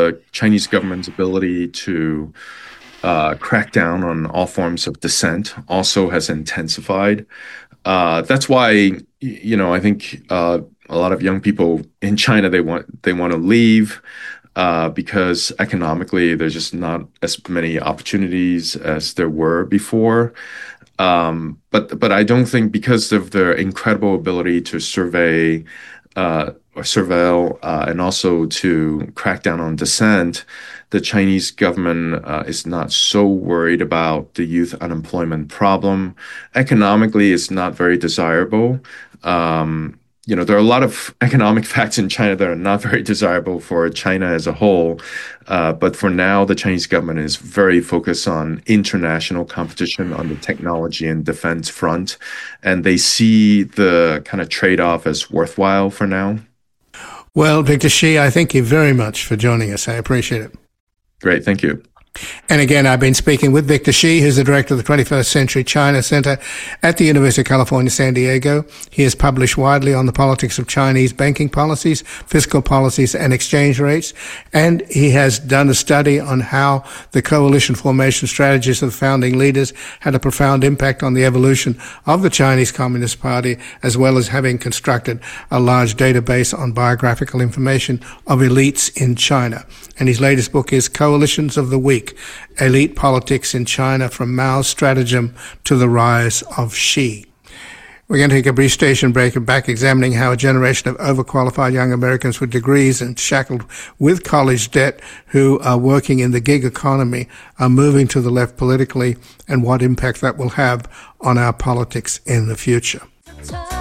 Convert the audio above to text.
the Chinese government's ability to crack down on all forms of dissent also has intensified. That's why, I think a lot of young people in China they want to leave because economically there's just not as many opportunities as there were before. But I don't think because of their incredible ability to survey or surveil and also to crack down on dissent, the Chinese government is not so worried about the youth unemployment problem. Economically, it's not very desirable. There are a lot of economic facts in China that are not very desirable for China as a whole. But for now, the Chinese government is very focused on international competition on the technology and defense front. And they see the kind of trade-off as worthwhile for now. Well, Victor Shi, I thank you very much for joining us. I appreciate it. Great. Thank you. And again, I've been speaking with Victor Shi, who's the director of the 21st Century China Center at the University of California, San Diego. He has published widely on the politics of Chinese banking policies, fiscal policies, and exchange rates. And he has done a study on how the coalition formation strategies of the founding leaders had a profound impact on the evolution of the Chinese Communist Party, as well as having constructed a large database on biographical information of elites in China. And his latest book is Coalitions of the Weak: Elite Politics in China from Mao's Stratagem to the Rise of Xi. We're going to take a brief station break and back examining how a generation of overqualified young Americans with degrees and shackled with college debt who are working in the gig economy are moving to the left politically and what impact that will have on our politics in the future.